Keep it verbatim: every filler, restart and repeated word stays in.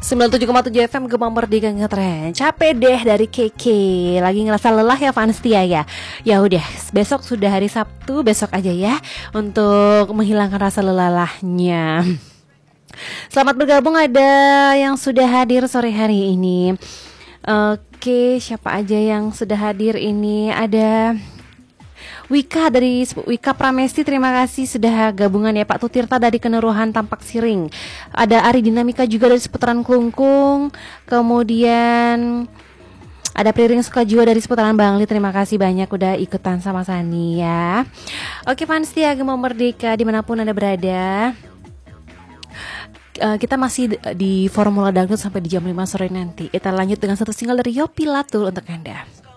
sembilan puluh tujuh koma tujuh F M Gemah Merdeka ngetren. Capek deh dari Keke. Lagi ngerasa lelah ya Vanstia ya. Ya udah, besok sudah hari Sabtu, besok aja ya untuk menghilangkan rasa lelahnya. Selamat bergabung ada yang sudah hadir sore hari ini. Oke, siapa aja yang sudah hadir ini? Ada Wika dari Wika Pramesti, terima kasih sudah gabungan ya. Pak Tutirta dari Keneruhan Tampak Siring. Ada Ari Dinamika juga dari seputaran Klungkung. Kemudian ada Priring Sukajiwa dari seputaran Bangli. Terima kasih banyak udah ikutan sama Sani ya. Oke, fans Tia Gemah Merdeka dimanapun Anda berada, uh, kita masih di Formula Dangdut sampai di jam lima sore nanti. Kita lanjut dengan satu single dari Yopi Latul untuk Anda.